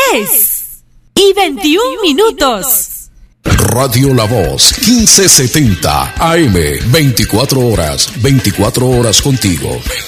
10:21. Radio La Voz, 1570 AM, 24 horas contigo.